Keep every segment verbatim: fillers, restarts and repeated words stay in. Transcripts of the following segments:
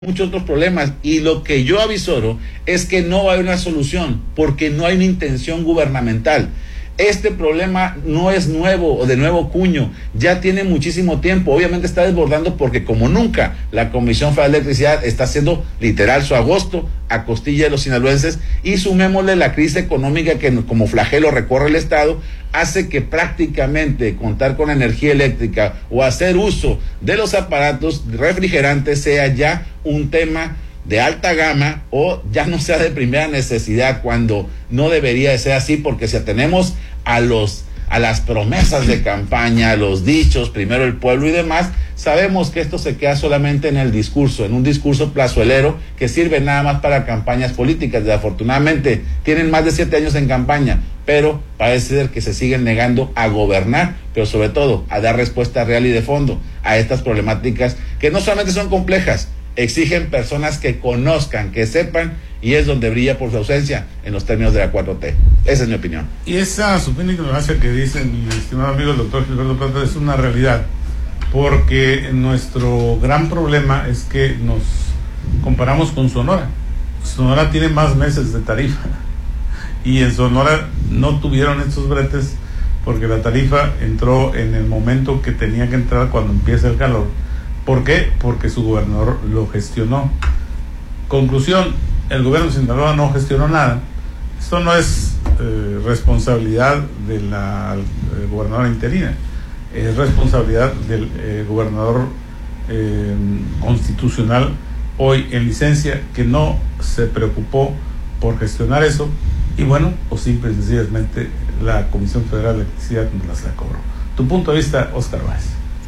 muchos otros problemas, y lo que yo avisoro es que no va a haber una solución porque no hay una intención gubernamental. Este problema no es nuevo o de nuevo cuño, ya tiene muchísimo tiempo. Obviamente está desbordando porque como nunca la Comisión Federal de Electricidad está haciendo literal su agosto a costilla de los sinaloenses, y sumémosle la crisis económica que como flagelo recorre el estado, hace que prácticamente contar con energía eléctrica o hacer uso de los aparatos refrigerantes sea ya un tema de alta gama o ya no sea de primera necesidad, cuando no debería de ser así, porque si atenemos a los a las promesas de campaña, a los dichos, primero el pueblo y demás, sabemos que esto se queda solamente en el discurso, en un discurso plazuelero que sirve nada más para campañas políticas. Desafortunadamente tienen más de siete años en campaña, pero parece ser que se siguen negando a gobernar, pero sobre todo a dar respuesta real y de fondo a estas problemáticas que no solamente son complejas, exigen personas que conozcan, que sepan, y es donde brilla por su ausencia en los términos de la cuatro T. Esa es mi opinión. Y esa supina ignorancia que dice mi estimado amigo el doctor Gilberto Plata es una realidad, porque nuestro gran problema es que nos comparamos con Sonora. Sonora tiene más meses de tarifa, y en Sonora no tuvieron estos bretes porque la tarifa entró en el momento que tenía que entrar, cuando empieza el calor. ¿Por qué? Porque su gobernador lo gestionó. Conclusión, el gobierno de Sinaloa no gestionó nada. Esto no es eh, responsabilidad de la eh, gobernadora interina, es responsabilidad del eh, gobernador eh, constitucional hoy en licencia, que no se preocupó por gestionar eso, y bueno, o simple y sencillamente la Comisión Federal de Electricidad nos las la cobró. Tu punto de vista, Óscar Báez.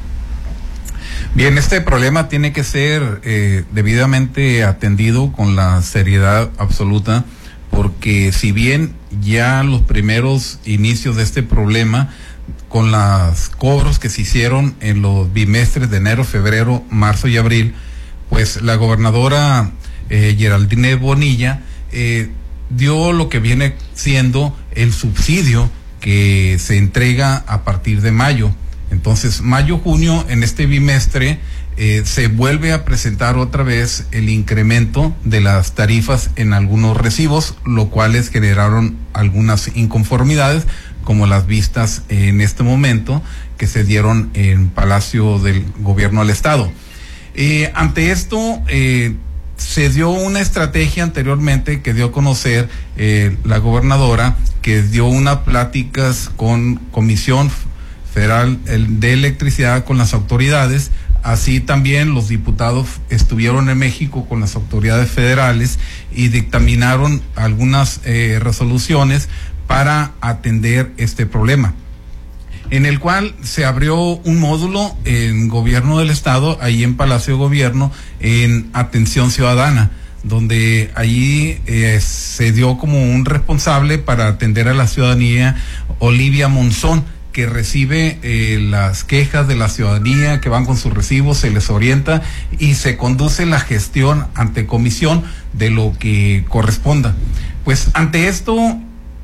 Bien, este problema tiene que ser eh, debidamente atendido con la seriedad absoluta, porque si bien ya los primeros inicios de este problema, con los cobros que se hicieron en los bimestres de enero, febrero, marzo y abril, pues la gobernadora eh, Geraldine Bonilla eh, dio lo que viene siendo el subsidio que se entrega a partir de mayo. Entonces, mayo, junio, en este bimestre, eh, se vuelve a presentar otra vez el incremento de las tarifas en algunos recibos, lo cuales generaron algunas inconformidades, como las vistas en este momento que se dieron en Palacio del Gobierno del Estado. Eh, ante esto, eh, se dio una estrategia anteriormente que dio a conocer eh, la gobernadora, que dio unas pláticas con Comisión Federal de Electricidad con las autoridades. Así también los diputados estuvieron en México con las autoridades federales y dictaminaron algunas eh, resoluciones para atender este problema, en el cual se abrió un módulo en Gobierno del Estado, ahí en Palacio de Gobierno, en atención ciudadana, donde allí eh, se dio como un responsable para atender a la ciudadanía, Olivia Monzón, que recibe eh, las quejas de la ciudadanía que van con sus recibos, se les orienta y se conduce la gestión ante comisión de lo que corresponda. Pues ante esto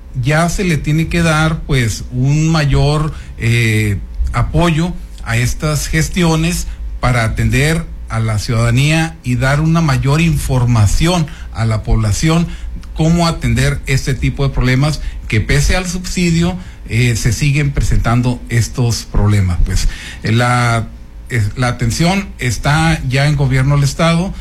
ya se le tiene que dar pues un mayor eh, apoyo a estas gestiones para atender a la ciudadanía y dar una mayor información a la población cómo atender este tipo de problemas, que pese al subsidio eh, se siguen presentando estos problemas. Pues eh, la, eh, la atención está ya en Gobierno del Estado,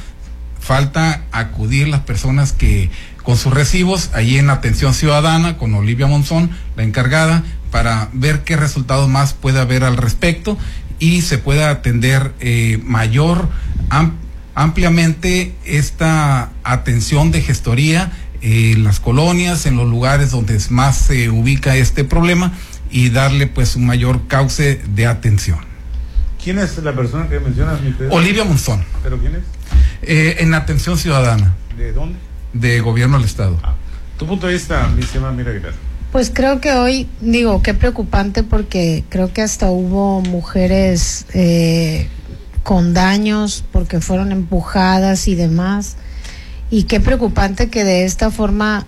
falta acudir las personas que con sus recibos allí en atención ciudadana con Olivia Monzón, la encargada, para ver qué resultados más puede haber al respecto y se pueda atender eh, mayor, am, ampliamente esta atención de gestoría en las colonias, en los lugares donde más se ubica este problema, y darle pues un mayor cauce de atención. ¿Quién es la persona que mencionas, mi querido? Olivia Monzón. ¿Pero quién es? Eh, en atención ciudadana. ¿De dónde? De Gobierno del Estado. Ah. Tu punto de vista, mi estimada Mira Aguilar. Pues creo que hoy, digo, qué preocupante, porque creo que hasta hubo mujeres eh, con daños porque fueron empujadas y demás. Y qué preocupante que de esta forma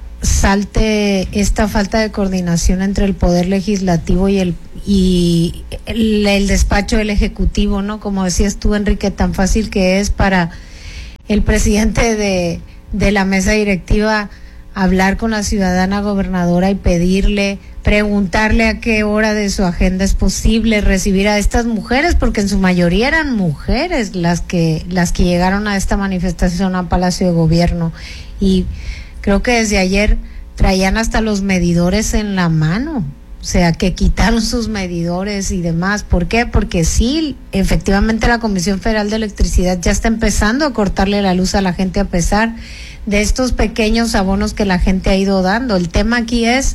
salte esta falta de coordinación entre el poder legislativo y el y el, el despacho del ejecutivo, ¿no? Como decías tú, Enrique, tan fácil que es para el presidente de, de la mesa directiva hablar con la ciudadana gobernadora y pedirle, preguntarle a qué hora de su agenda es posible recibir a estas mujeres, porque en su mayoría eran mujeres las que las que llegaron a esta manifestación a Palacio de Gobierno, y creo que desde ayer traían hasta los medidores en la mano, o sea, que quitaron sus medidores y demás. ¿Por qué? Porque sí, efectivamente la Comisión Federal de Electricidad ya está empezando a cortarle la luz a la gente a pesar de estos pequeños abonos que la gente ha ido dando. El tema aquí es,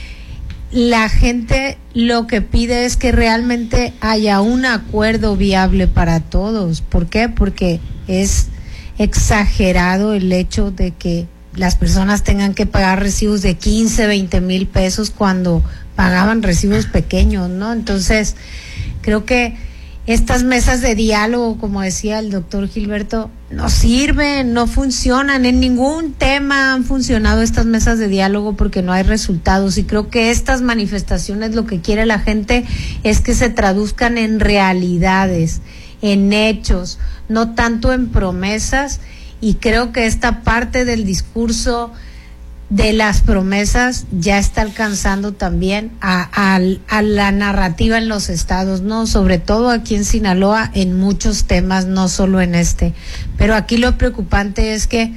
la gente lo que pide es que realmente haya un acuerdo viable para todos. ¿Por qué? Porque es exagerado el hecho de que las personas tengan que pagar recibos de quince, veinte mil pesos cuando pagaban recibos pequeños, ¿no? Entonces, creo que estas mesas de diálogo, como decía el doctor Gilberto, no sirven, no funcionan. En ningún tema han funcionado estas mesas de diálogo porque no hay resultados, y creo que estas manifestaciones lo que quiere la gente es que se traduzcan en realidades, en hechos, no tanto en promesas, y creo que esta parte del discurso de las promesas ya está alcanzando también a, a, a la narrativa en los estados, no, sobre todo aquí en Sinaloa, en muchos temas, no solo en este. Pero aquí lo preocupante es que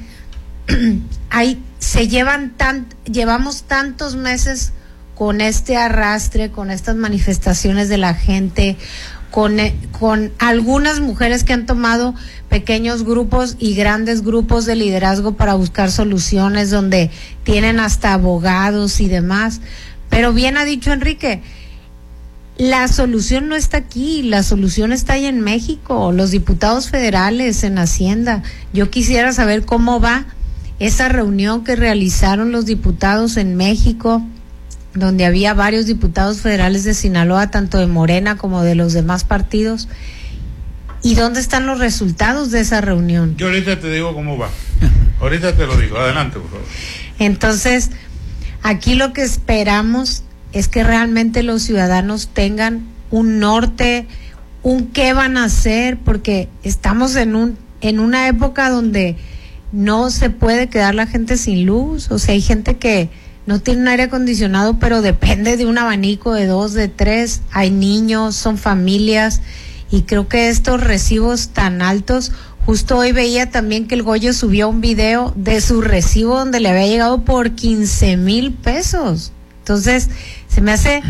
hay, se llevan tan, llevamos tantos meses con este arrastre, con estas manifestaciones de la gente, con, con algunas mujeres que han tomado pequeños grupos y grandes grupos de liderazgo para buscar soluciones, donde tienen hasta abogados y demás. Pero bien ha dicho Enrique, la solución no está aquí, la solución está ahí en México, los diputados federales en Hacienda. Yo quisiera saber cómo va esa reunión que realizaron los diputados en México, donde había varios diputados federales de Sinaloa, tanto de Morena como de los demás partidos. ¿Y dónde están los resultados de esa reunión? Yo ahorita te digo cómo va. Ahorita te lo digo. Adelante, por favor. Entonces, aquí lo que esperamos es que realmente los ciudadanos tengan un norte, un qué van a hacer, porque estamos en un en una época donde no se puede quedar la gente sin luz. O sea, hay gente que no tiene un aire acondicionado, pero depende de un abanico de dos, de tres. Hay niños, son familias. Y creo que estos recibos tan altos, justo hoy veía también que el Goyo subió un video de su recibo donde le había llegado por quince mil pesos. Entonces, se me hace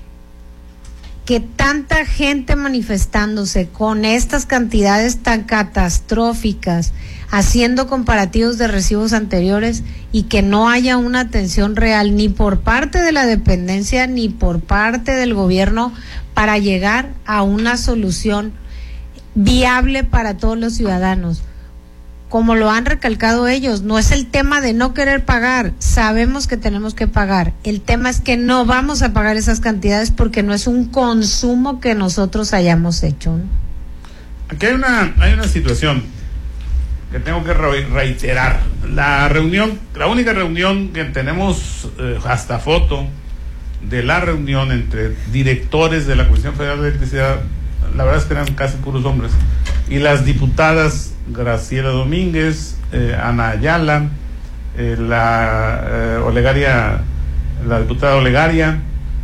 que tanta gente manifestándose con estas cantidades tan catastróficas, haciendo comparativos de recibos anteriores, y que no haya una atención real ni por parte de la dependencia ni por parte del gobierno para llegar a una solución viable para todos los ciudadanos. Como lo han recalcado ellos, no es el tema de no querer pagar, sabemos que tenemos que pagar, el tema es que no vamos a pagar esas cantidades porque no es un consumo que nosotros hayamos hecho, ¿no? Aquí hay una, hay una situación que tengo que re- reiterar. La reunión, la única reunión que tenemos eh, hasta foto de la reunión entre directores de la Comisión Federal de Electricidad, la verdad es que eran casi puros hombres, y las diputadas Graciela Domínguez, eh, Ana Ayala, eh, la eh, Olegaria, la diputada Olegaria,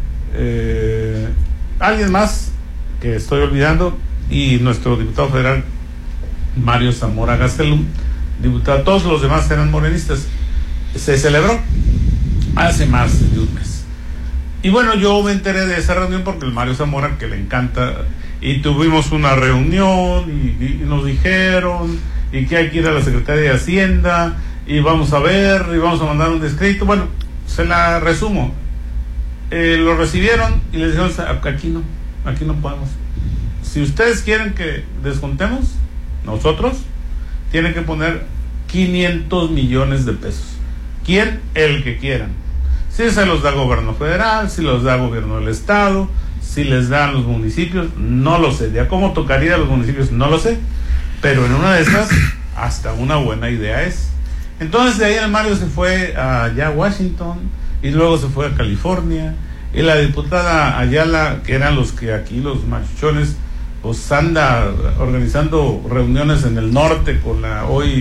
eh, alguien más que estoy olvidando, y nuestro diputado federal Mario Zamora Gastelum, diputado. Todos los demás eran morenistas. Se celebró hace más de un mes. Y bueno, yo me enteré de esa reunión porque el Mario Zamora, que le encanta, y tuvimos una reunión y, y nos dijeron y que hay que ir a la Secretaría de Hacienda y vamos a ver y vamos a mandar un descrito. Bueno, se la resumo. Eh, lo recibieron y les dijeron, aquí no, aquí no podemos. Si ustedes quieren que descontemos, nosotros, tienen que poner quinientos millones de pesos. ¿Quién? El que quieran. Si se los da el gobierno federal, si los da el gobierno del estado, si les dan los municipios, no lo sé. Ya cómo tocaría a los municipios, no lo sé. Pero en una de esas, hasta una buena idea es. Entonces de ahí el Mario se fue allá a Washington y luego se fue a California. Y la diputada Ayala, que eran los que aquí, los machuchones, pues anda organizando reuniones en el norte con la hoy